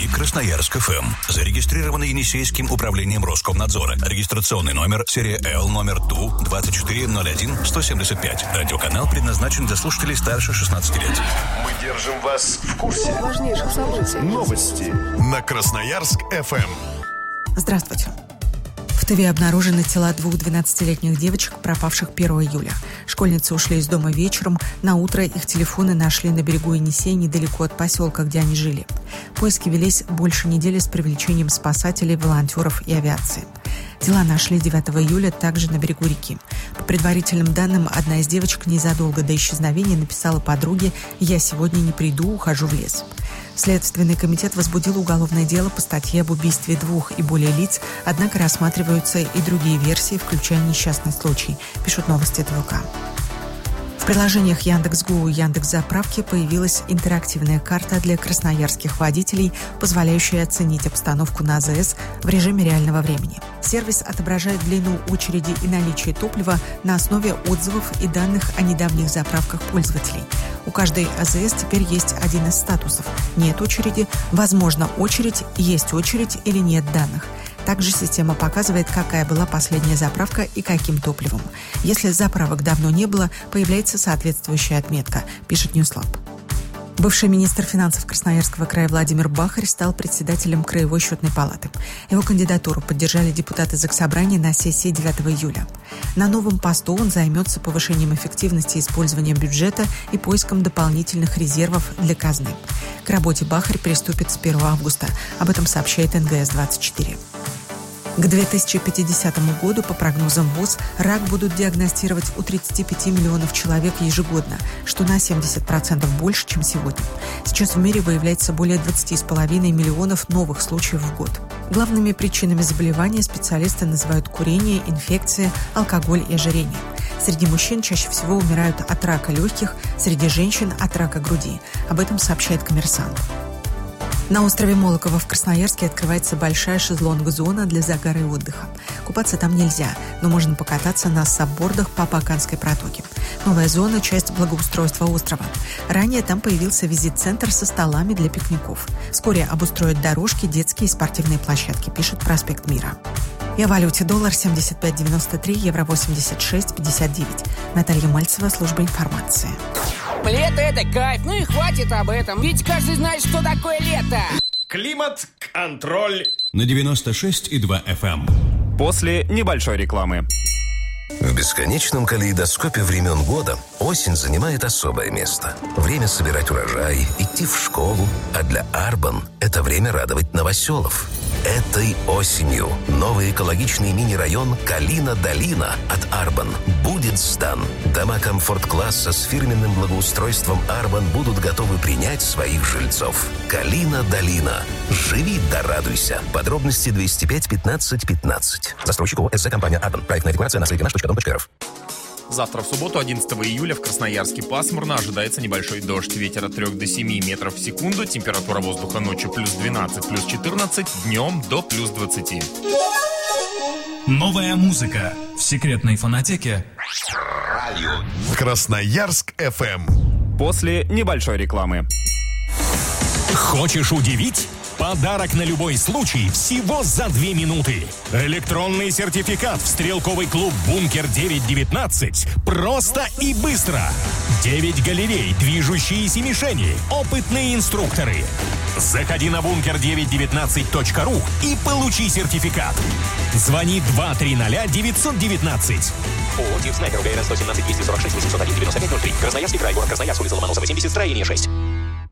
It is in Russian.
Красноярск ФМ. Зарегистрированы Енисейским управлением Роскомнадзора. Регистрационный номер серия Л номер ТУ 2401-175. Радиоканал предназначен для слушателей старше 16 лет. Мы держим вас в курсе важнейших событий. Новости на Красноярск ФМ. Здравствуйте. В Тыве обнаружены тела двух 12-летних девочек, пропавших 1 июля. Школьницы ушли из дома вечером. На утро их телефоны нашли на берегу Енисея, недалеко от поселка, где они жили. Поиски велись больше недели с привлечением спасателей, волонтеров и авиации. Тела нашли 9 июля также на берегу реки. По предварительным данным, одна из девочек незадолго до исчезновения написала подруге: «Я сегодня не приду, ухожу в лес». Следственный комитет возбудил уголовное дело по статье об убийстве 2 и более лиц, однако рассматриваются и другие версии, включая несчастный случай, пишут новости ТВК. В приложениях Яндекс.Го и Яндекс.Заправки появилась интерактивная карта для красноярских водителей, позволяющая оценить обстановку на АЗС в режиме реального времени. Сервис отображает длину очереди и наличие топлива на основе отзывов и данных о недавних заправках пользователей. У каждой АЗС теперь есть один из статусов: нет очереди, возможно очередь, есть очередь или нет данных. Также система показывает, какая была последняя заправка и каким топливом. Если заправок давно не было, появляется соответствующая отметка, пишет Ньюслаб. Бывший министр финансов Красноярского края Владимир Бахарь стал председателем Краевой счетной палаты. Его кандидатуру поддержали депутаты Заксобрания на сессии 9 июля. На новом посту он займется повышением эффективности использования бюджета и поиском дополнительных резервов для казны. К работе Бахарь приступит с 1 августа. Об этом сообщает НГС-24. К 2050 году, по прогнозам ВОЗ, рак будут диагностировать у 35 миллионов человек ежегодно, что на 70% больше, чем сегодня. Сейчас в мире выявляется более 20,5 миллионов новых случаев в год. Главными причинами заболевания специалисты называют курение, инфекции, алкоголь и ожирение. Среди мужчин чаще всего умирают от рака легких, среди женщин – от рака груди. Об этом сообщает «Коммерсант». На острове Молоково в Красноярске открывается большая шезлонг-зона для загара и отдыха. Купаться там нельзя, но можно покататься на саббордах по Баканской протоке. Новая зона – часть благоустройства острова. Ранее там появился визит-центр со столами для пикников. Вскоре обустроят дорожки, детские и спортивные площадки, пишет «Проспект Мира». И о валюте: доллар 75.93, евро 86.59. Наталья Мальцева, служба информации. Лето — это кайф, ну и хватит об этом, ведь каждый знает, что такое лето. Климат-контроль на 96,2 FM. После небольшой рекламы. В бесконечном калейдоскопе времен года осень занимает особое место. Время собирать урожай, идти в школу, а для Арбан это время радовать новоселов. Этой осенью новый экологичный мини-район Калина-Долина от Арбан будет сдан. Дома комфорт-класса с фирменным благоустройством Арбан будут готовы принять своих жильцов. Калина-Долина. Живи да радуйся. Подробности 205 15 15. Застройщик ООО «СЗ Компания Арбан». Проектная декларация на сайте наш.дом.рф. Завтра, в субботу, 11 июля, в Красноярске пасмурно, ожидается небольшой дождь. Ветер от 3 до 7 метров в секунду. Температура воздуха ночью плюс 12, плюс 14, днем до плюс 20. Новая музыка в секретной фонотеке. Красноярск ФМ. После небольшой рекламы. Хочешь удивить? Подарок на любой случай всего за 2 минуты. Электронный сертификат в стрелковый клуб «Бункер-919». Просто и быстро. 9 галерей, движущиеся мишени, опытные инструкторы. Заходи на bunker919.ru и получи сертификат. Звони 230-919. ООО «Тир Снайпер», УГРН 117 246 801 95 03. Красноярский край, город Красноярск, улица Ломоносова, 70, строение 6.